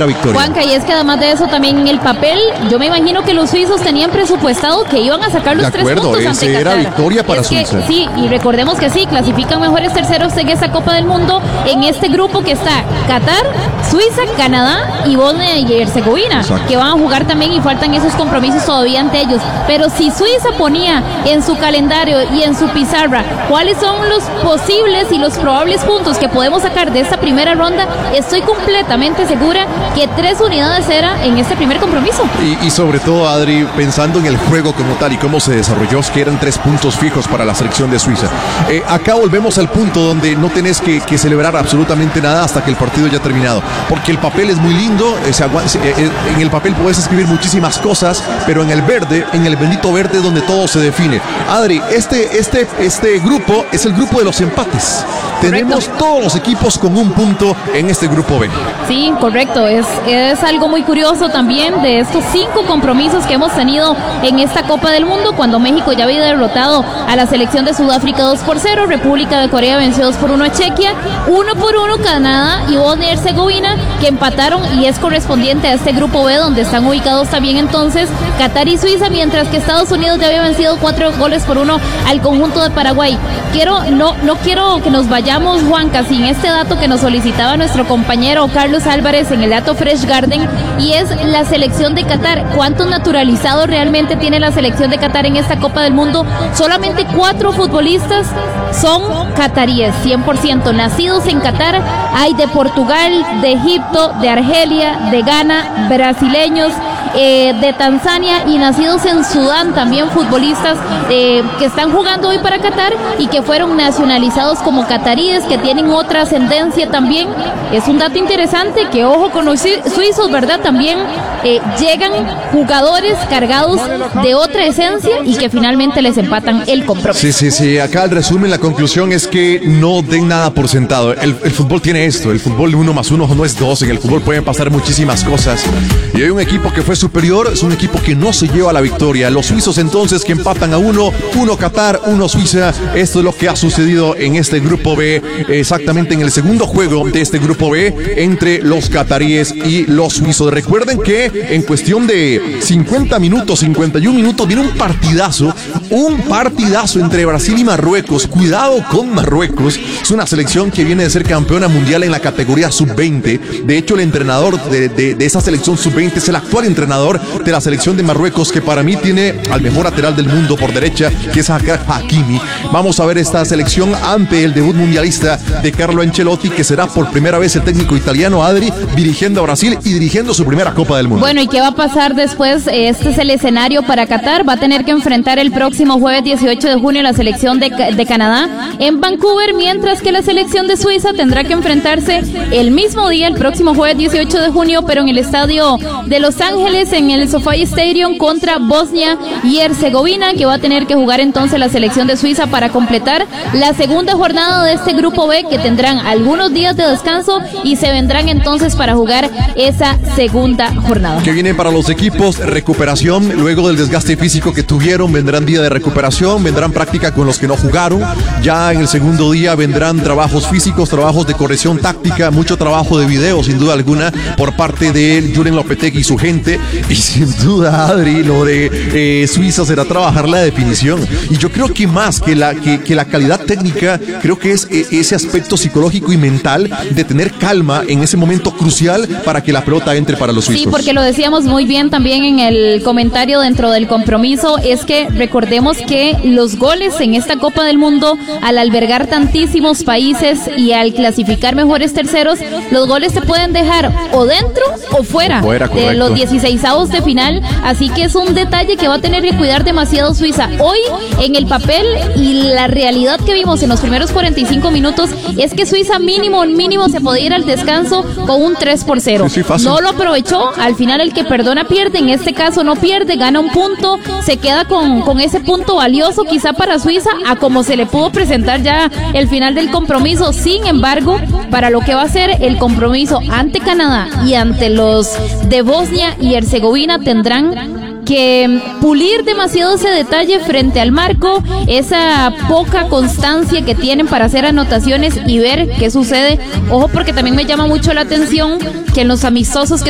primera victoria. Juanca, y es que además de eso también en el papel, yo me imagino que los suizos tenían presupuestado que iban a sacar los 3 puntos ante Qatar. Era victoria para Suiza. Sí, y recordemos que sí, clasifican mejores terceros en esta Copa del Mundo, en este grupo que está Qatar, Suiza, Canadá y Bosnia y Herzegovina, que van a jugar también y faltan esos compromisos todavía ante ellos. Pero si Suiza ponía en su calendario y en su pizarra cuáles son los posibles y los probables puntos que podemos sacar de esta primera ronda, estoy completamente segura que 3 unidades era en este primer compromiso. Y sobre todo, Adri, pensando en el juego como tal y cómo se desarrolló, que eran 3 puntos fijos para la selección de Suiza. Acá volvemos al punto donde no tenés que celebrar absolutamente nada hasta que el partido ya ha terminado, porque el papel es muy lindo, en el papel puedes escribir muchísimas cosas, pero en el verde, en el bendito verde, donde todo se define. Adri, este grupo es el grupo de los empates. Tenemos todos los equipos con un punto en este grupo B. Sí, correcto. Es algo muy curioso también de estos 5 compromisos que hemos tenido en esta Copa del Mundo, cuando México ya había derrotado a la selección de Sudáfrica 2-0, República de Corea venció 2-1 a Chequia, 1-1 Canadá y Bosnia y Herzegovina, que empataron, y es correspondiente a este grupo B, donde están ubicados también entonces Qatar y Suiza, mientras que Estados Unidos ya había vencido 4-1 al conjunto de Paraguay. No quiero que nos vayamos, Juanca, sin este dato que nos solicitaba nuestro compañero Carlos Álvarez en el dato Fresh Garden, y es la selección de Qatar. ¿Cuántos naturalizados realmente tiene la selección de Qatar en esta Copa del Mundo? Solamente 4 futbolistas son cataríes, 100% nacidos en Qatar. Hay de Portugal, de Egipto, de Argelia, de Ghana, brasileños, de Tanzania y nacidos en Sudán, también futbolistas que están jugando hoy para Qatar y que fueron nacionalizados como cataríes, que tienen otra ascendencia también. Es un dato interesante que, ojo con los suizos, ¿verdad? También llegan jugadores cargados de otra esencia y que finalmente les empatan el compromiso. Sí. Acá el resumen, la conclusión es que no den nada por sentado. El fútbol tiene esto, el fútbol 1 más 1 no es 2, en el fútbol pueden pasar muchísimas cosas. Y hay un equipo que fue superior, es un equipo que no se lleva la victoria. Los suizos entonces que empatan a 1 Qatar, 1 Suiza. Esto es lo que ha sucedido en este grupo B, exactamente en el segundo juego de este grupo B entre los cataríes y los suizos. Recuerden que en cuestión de 50 minutos, 51 minutos, viene un partidazo entre Brasil y Marruecos. Cuidado con Marruecos, es una selección que viene de ser campeona mundial en la categoría sub-20. De hecho, el entrenador de esa selección sub-20 es el actual entrenador de la selección de Marruecos, que para mí tiene al mejor lateral del mundo por derecha, que es Hakimi. Vamos a ver esta selección ante el debut mundialista de Carlo Ancelotti, que será por primera vez el técnico italiano, Adri, dirigiendo a Brasil y dirigiendo su primera Copa del Mundo. Bueno, ¿y qué va a pasar después? Este es el escenario para Qatar. Va a tener que enfrentar el próximo jueves 18 de junio la selección de Canadá en Vancouver, mientras que la selección de Suiza tendrá que enfrentarse el mismo día, el próximo jueves 18 de junio, pero en el estadio de Los Ángeles, en el SoFi Stadium, contra Bosnia y Herzegovina, que va a tener que jugar entonces la selección de Suiza para completar la segunda jornada de este grupo B, que tendrán algunos días de descanso y se vendrán entonces para jugar esa segunda jornada. Que viene para los equipos recuperación luego del desgaste físico que tuvieron. Vendrán día de recuperación, vendrán práctica con los que no jugaron. Ya en el segundo día vendrán trabajos físicos, trabajos de corrección táctica, mucho trabajo de video sin duda alguna por parte de Julen Lopetegui y su gente. Y sin duda, Adri, lo de Suiza será trabajar la definición. Y yo creo que más que la calidad técnica, creo que es ese aspecto psicológico y mental de tener calma en ese momento crucial para que la pelota entre para los suizos. Sí, porque lo decíamos muy bien también en el comentario dentro del compromiso, es que recordemos que los goles en esta Copa del Mundo, al albergar tantísimos países y al clasificar mejores terceros, los goles se pueden dejar o dentro o fuera de los 16avos de final, así que es un detalle que va a tener que cuidar demasiado Suiza. Hoy, en el papel y la realidad que vimos en los primeros 45 minutos, es que Suiza mínimo se podía ir al descanso con un 3-0. Sí, no lo aprovechó, al final el que perdona pierde, en este caso no pierde, gana un punto, se queda con ese punto valioso quizá para Suiza, a como se le pudo presentar ya el final del compromiso. Sin embargo, para lo que va a ser el compromiso ante Canadá y ante los de Bosnia y Herzegovina, tendrán que pulir demasiado ese detalle frente al marco, esa poca constancia que tienen para hacer anotaciones y ver qué sucede. Ojo, porque también me llama mucho la atención que en los amistosos que